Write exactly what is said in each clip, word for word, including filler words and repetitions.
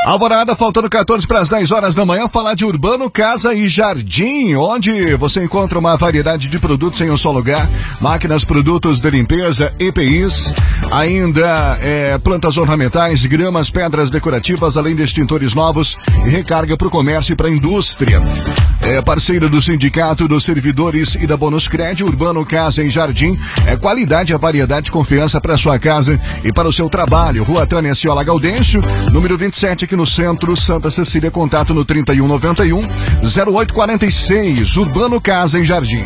Alvorada, faltando quatorze para as dez horas da manhã, falar de Urbano Casa e Jardim, onde você encontra uma variedade de produtos em um só lugar, máquinas, produtos de limpeza, E P Is, ainda é, plantas ornamentais, gramas, pedras decorativas, além de extintores novos e recarga para o comércio e para a indústria. É parceiro do Sindicato dos Servidores e da Bônus Cred. Urbano Casa e Jardim é qualidade, a variedade, confiança para sua casa e para o seu trabalho. Rua Tânia Ciola Gaudêncio, número vinte e sete, aqui no centro, Santa Cecília. Contato no trinta e um, noventa e um, zero oito quarenta e seis. Urbano Casa e Jardim.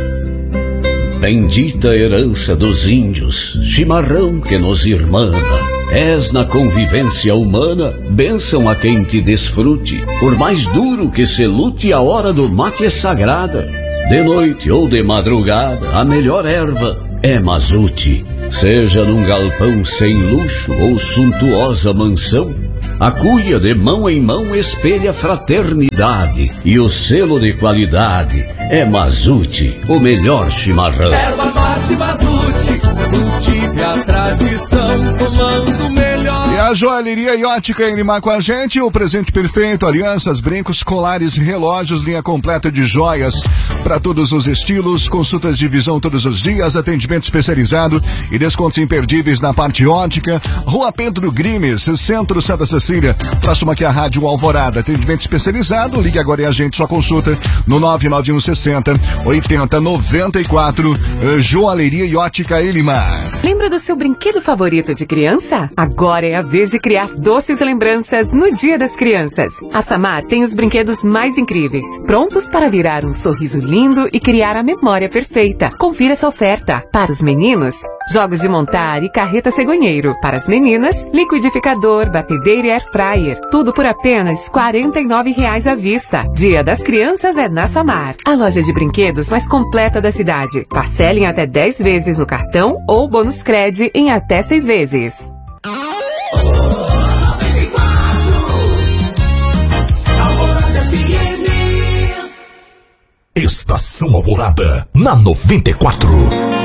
Bendita herança dos índios, chimarrão que nos irmana. És na convivência humana, bênção a quem te desfrute. Por mais duro que se lute, a hora do mate é sagrada. De noite ou de madrugada, a melhor erva é mazute. Seja num galpão sem luxo ou suntuosa mansão, a cuia de mão em mão espelha fraternidade. E o selo de qualidade é Mazute, o melhor chimarrão. Erva mate Mazute, cultive a tradição, tomando melhor. E a joalheria e ótica Elimar com a gente, o presente perfeito, alianças, brincos, colares, relógios, linha completa de joias para todos os estilos, consultas de visão todos os dias, atendimento especializado e descontos imperdíveis na parte ótica. Rua Pedro Grimes, Centro Santa Cecília, próximo aqui à Rádio Alvorada, atendimento especializado. Ligue agora e agende sua consulta no nove nove um sessenta, oitenta, noventa e quatro. Joalheria e ótica Elimar. Lembra do seu brinquedo favorito de criança? Agora é a vez de criar doces lembranças no Dia das Crianças. A Samar tem os brinquedos mais incríveis, prontos para virar um sorriso lindo e criar a memória perfeita. Confira essa oferta. Para os meninos, jogos de montar e carreta cegonheiro. Para as meninas, liquidificador, batedeira e air fryer. Tudo por apenas quarenta e nove reais à vista. Dia das Crianças é na Samar, a loja de brinquedos mais completa da cidade. Parcelem até dez vezes no cartão ou bônus Cred em até seis vezes. Estação Alvorada, na noventa e quatro.